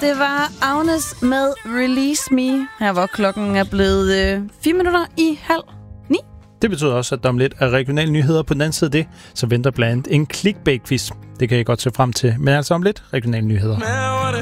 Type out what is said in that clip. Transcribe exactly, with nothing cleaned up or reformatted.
det var Agnes med Release Me. Her hvor klokken er blevet øh, fire minutter i halv ni. Det betyder også, at der om lidt er regionale nyheder. På den anden side af det, så venter blandt andet en clickbait-quiz. Det kan I godt se frem til. Men altså om lidt regionale nyheder.